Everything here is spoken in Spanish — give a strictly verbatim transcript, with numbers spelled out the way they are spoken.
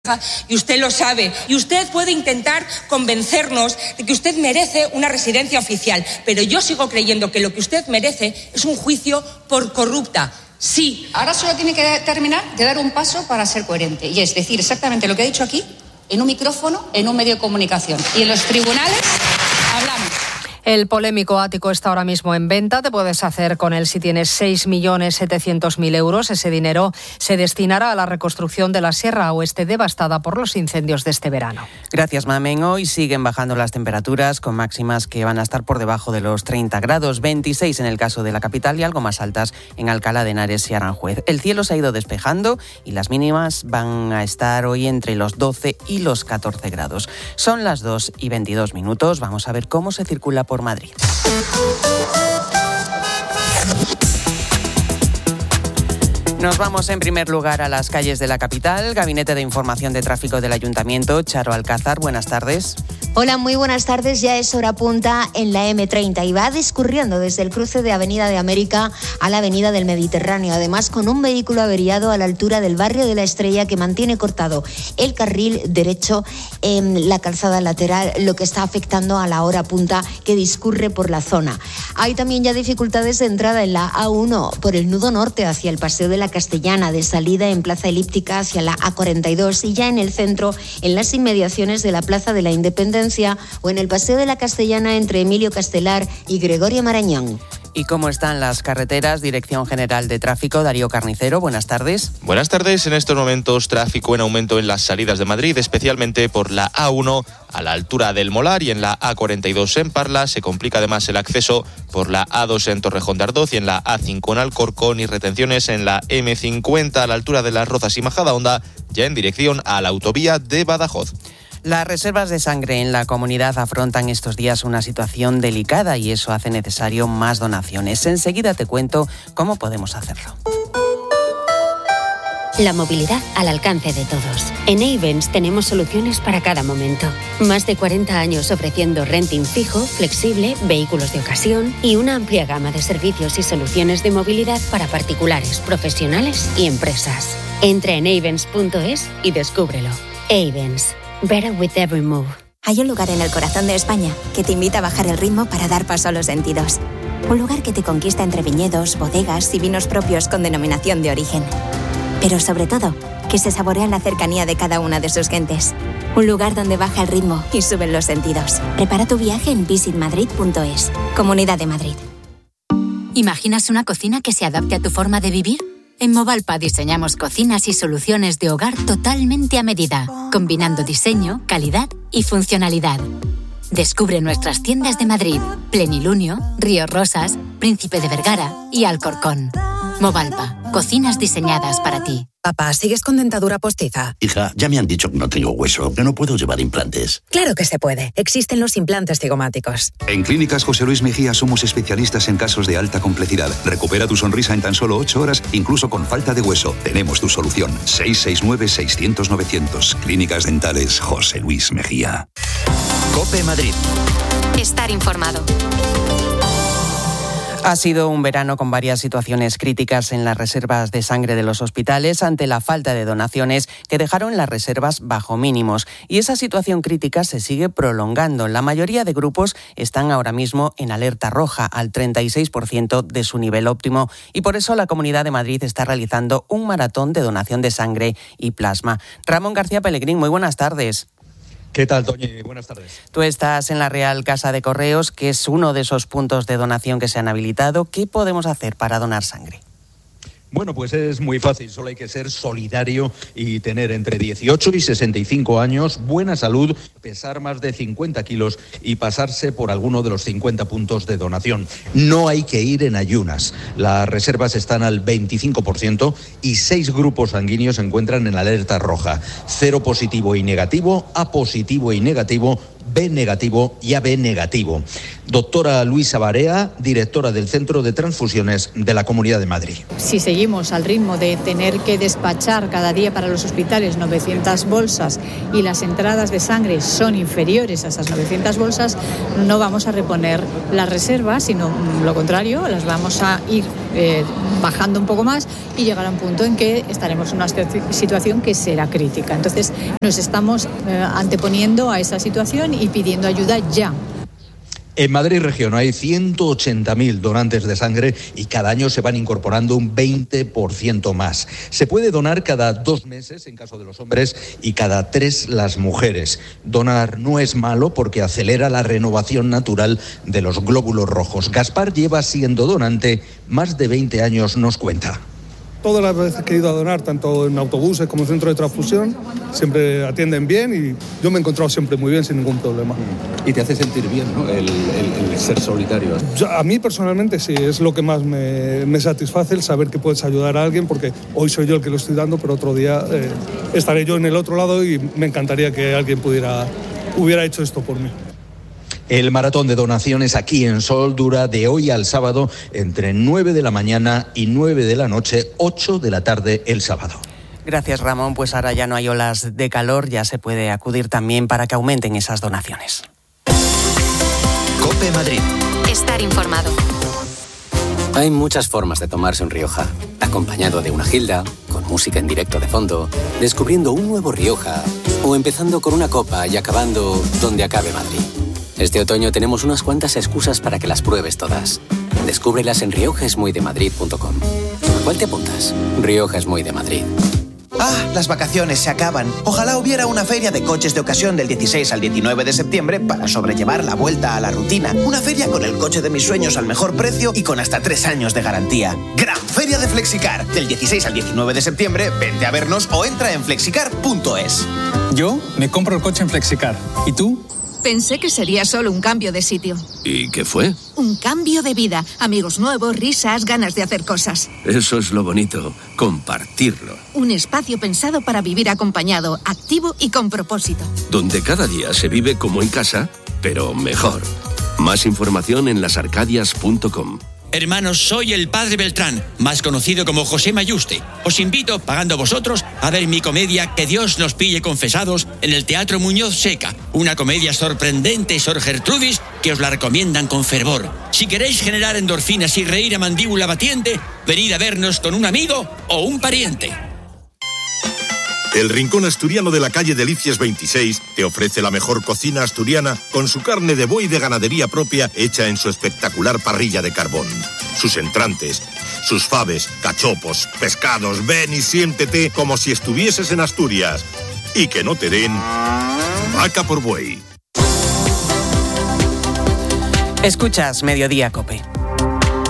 Y usted lo sabe. Y usted puede intentar convencernos de que usted merece una residencia oficial. Pero yo sigo creyendo que lo que usted merece es un juicio por corrupta. Sí. Ahora solo tiene que terminar de dar un paso para ser coherente. Y es decir exactamente lo que ha dicho aquí, en un micrófono, en un medio de comunicación. Y en los tribunales hablamos. El polémico ático está ahora mismo en venta. Te puedes hacer con él si tienes seis millones setecientos mil euros. Ese dinero se destinará a la reconstrucción de la Sierra Oeste devastada por los incendios de este verano. Gracias, Mamen. Hoy siguen bajando las temperaturas con máximas que van a estar por debajo de los treinta grados, veintiséis en el caso de la capital y algo más altas en Alcalá de Henares y Aranjuez. El cielo se ha ido despejando y las mínimas van a estar hoy entre los doce y los catorce grados. Son las dos y veintidós minutos. Vamos a ver cómo se circula por Madrid. Nos vamos en primer lugar a las calles de la capital. Gabinete de Información de Tráfico del Ayuntamiento, Charo Alcázar, buenas tardes. Hola, muy buenas tardes. Ya es hora punta en la eme treinta y va discurriendo desde el cruce de Avenida de América a la Avenida del Mediterráneo. Además, con un vehículo averiado a la altura del barrio de la Estrella que mantiene cortado el carril derecho en la calzada lateral, lo que está afectando a la hora punta que discurre por la zona. Hay también ya dificultades de entrada en la A uno por el nudo norte hacia el Paseo de la Castellana, de salida en Plaza Elíptica hacia la A cuarenta y dos y ya en el centro, en las inmediaciones de la Plaza de la Independencia o en el Paseo de la Castellana entre Emilio Castelar y Gregorio Marañón. ¿Y cómo están las carreteras? Dirección General de Tráfico, Darío Carnicero, buenas tardes. Buenas tardes. En estos momentos, tráfico en aumento en las salidas de Madrid, especialmente por la A uno a la altura del Molar y en la A cuarenta y dos en Parla. Se complica además el acceso por la A dos en Torrejón de Ardoz y en la A cinco en Alcorcón y retenciones en la eme cincuenta a la altura de Las Rozas y Majadahonda, ya en dirección a la autovía de Badajoz. Las reservas de sangre en la comunidad afrontan estos días una situación delicada y eso hace necesario más donaciones. Enseguida te cuento cómo podemos hacerlo. La movilidad al alcance de todos. En Ayvens tenemos soluciones para cada momento. Más de cuarenta años ofreciendo renting fijo, flexible, vehículos de ocasión y una amplia gama de servicios y soluciones de movilidad para particulares, profesionales y empresas. Entra en ayvens punto es y descúbrelo. Ayvens. Better with every move. Hay un lugar en el corazón de España que te invita a bajar el ritmo para dar paso a los sentidos. Un lugar que te conquista entre viñedos, bodegas y vinos propios con denominación de origen. Pero sobre todo, que se saborea la cercanía de cada una de sus gentes. Un lugar donde baja el ritmo y suben los sentidos. Prepara tu viaje en visit madrid punto es. Comunidad de Madrid. ¿Imaginas una cocina que se adapte a tu forma de vivir? En Movalpa diseñamos cocinas y soluciones de hogar totalmente a medida, combinando diseño, calidad y funcionalidad. Descubre nuestras tiendas de Madrid, Plenilunio, Río Rosas, Príncipe de Vergara y Alcorcón. Movalpa, cocinas diseñadas para ti. Papá, ¿sigues con dentadura postiza? Hija, ya me han dicho que no tengo hueso, que no puedo llevar implantes. Claro que se puede. Existen los implantes cigomáticos. En Clínicas José Luis Mejía somos especialistas en casos de alta complejidad. Recupera tu sonrisa en tan solo ocho horas, incluso con falta de hueso. Tenemos tu solución. seis seis nueve, seiscientos, novecientos. Clínicas Dentales José Luis Mejía. COPE Madrid. Estar informado. Ha sido un verano con varias situaciones críticas en las reservas de sangre de los hospitales ante la falta de donaciones que dejaron las reservas bajo mínimos. Y esa situación crítica se sigue prolongando. La mayoría de grupos están ahora mismo en alerta roja, al treinta y seis por ciento de su nivel óptimo. Y por eso la Comunidad de Madrid está realizando un maratón de donación de sangre y plasma. Ramón García Pellegrín, muy buenas tardes. ¿Qué tal, Toñi? Buenas tardes. Tú estás en la Real Casa de Correos, que es uno de esos puntos de donación que se han habilitado. ¿Qué podemos hacer para donar sangre? Bueno, pues es muy fácil, solo hay que ser solidario y tener entre dieciocho y sesenta y cinco años, buena salud, pesar más de cincuenta kilos y pasarse por alguno de los cincuenta puntos de donación. No hay que ir en ayunas. Las reservas están al veinticinco por ciento y seis grupos sanguíneos se encuentran en alerta roja. Cero positivo y negativo, A positivo y negativo, B negativo y A B negativo. Doctora Luisa Barea, directora del Centro de Transfusiones de la Comunidad de Madrid. Si seguimos al ritmo de tener que despachar cada día para los hospitales novecientas bolsas y las entradas de sangre son inferiores a esas novecientas bolsas, no vamos a reponer las reservas, sino lo contrario, las vamos a ir eh, bajando un poco más y llegará un punto en que estaremos en una situación que será crítica. Entonces nos estamos eh, anteponiendo a esa situación y pidiendo ayuda ya. En Madrid región hay ciento ochenta mil donantes de sangre y cada año se van incorporando un veinte por ciento más. Se puede donar cada dos meses en caso de los hombres y cada tres las mujeres. Donar no es malo porque acelera la renovación natural de los glóbulos rojos. Gaspar lleva siendo donante más de veinte años, nos cuenta. Todas las veces que he ido a donar, tanto en autobuses como en centro de transfusión, siempre atienden bien y yo me he encontrado siempre muy bien, sin ningún problema. Y te hace sentir bien, ¿no?, el, el, el ser solidario. Yo, a mí personalmente sí, es lo que más me, me satisface, el saber que puedes ayudar a alguien, porque hoy soy yo el que lo estoy dando, pero otro día eh, estaré yo en el otro lado y me encantaría que alguien pudiera, hubiera hecho esto por mí. El maratón de donaciones aquí en Sol dura de hoy al sábado entre nueve de la mañana y nueve de la noche, ocho de la tarde el sábado. Gracias, Ramón. Pues ahora ya no hay olas de calor, ya se puede acudir también para que aumenten esas donaciones. COPE Madrid. Estar informado. Hay muchas formas de tomarse un Rioja. Acompañado de una gilda, con música en directo de fondo, descubriendo un nuevo Rioja o empezando con una copa y acabando donde acabe Madrid. Este otoño tenemos unas cuantas excusas para que las pruebes todas. Descúbrelas en rioja es muy de madrid punto com. ¿A cuál te apuntas? Rioja es muy de Madrid. Ah, las vacaciones se acaban. Ojalá hubiera una feria de coches de ocasión del dieciséis al diecinueve de septiembre para sobrellevar la vuelta a la rutina. Una feria con el coche de mis sueños al mejor precio y con hasta tres años de garantía. Gran Feria de Flexicar. Del dieciséis al diecinueve de septiembre, vente a vernos o entra en flexicar punto es. Yo me compro el coche en Flexicar. ¿Y tú? Pensé que sería solo un cambio de sitio. ¿Y qué fue? Un cambio de vida. Amigos nuevos, risas, ganas de hacer cosas. Eso es lo bonito, compartirlo. Un espacio pensado para vivir acompañado, activo y con propósito. Donde cada día se vive como en casa, pero mejor. Más información en las arcadias punto com. Hermanos, soy el Padre Beltrán, más conocido como José Mayuste. Os invito, pagando vosotros, a ver mi comedia Que Dios nos pille confesados en el Teatro Muñoz Seca. Una comedia sorprendente, Sor Gertrudis, que os la recomiendan con fervor. Si queréis generar endorfinas y reír a mandíbula batiente, venid a vernos con un amigo o un pariente. El Rincón Asturiano de la calle Delicias veintiséis te ofrece la mejor cocina asturiana con su carne de buey de ganadería propia hecha en su espectacular parrilla de carbón. Sus entrantes, sus faves, cachopos, pescados, ven y siéntete como si estuvieses en Asturias. Y que no te den vaca por buey. Escuchas Mediodía COPE.